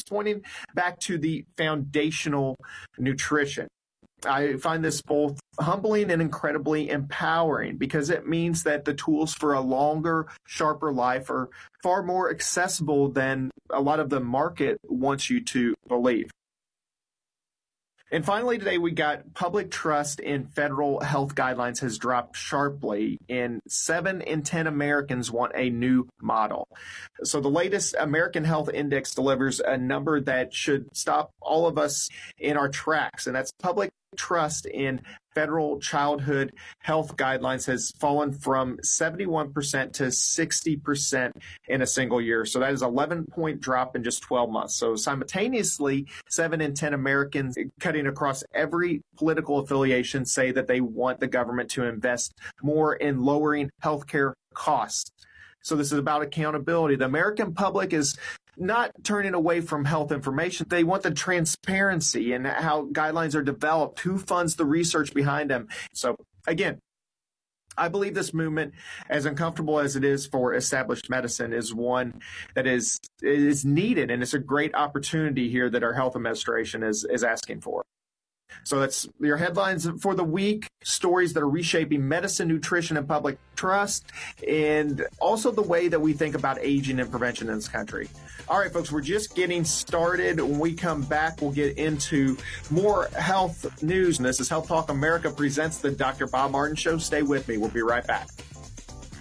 pointing back to the foundational nutrition. I find this both humbling and incredibly empowering because it means that the tools for a longer, sharper life are far more accessible than a lot of the market wants you to believe. And finally, today we got public trust in federal health guidelines has dropped sharply, and 7 in 10 Americans want a new model. So the latest American Health Index delivers a number that should stop all of us in our tracks, and that's public trust in federal childhood health guidelines has fallen from 71% to 60% in a single year. So that is an 11-point drop in just 12 months. So simultaneously, 7 in 10 Americans cutting across every political affiliation say that they want the government to invest more in lowering healthcare costs. So this is about accountability. The American public is not turning away from health information. They want the transparency and how guidelines are developed, who funds the research behind them. So again, I believe this movement, as uncomfortable as it is for established medicine, is one that is needed, and it's a great opportunity here that our health administration is asking for. So that's your headlines for the week, stories that are reshaping medicine, nutrition, and public trust, and also the way that we think about aging and prevention in this country. All right, folks, we're just getting started. When we come back, we'll get into more health news. And this is Health Talk America presents the Dr. Bob Martin Show. Stay with me. We'll be right back.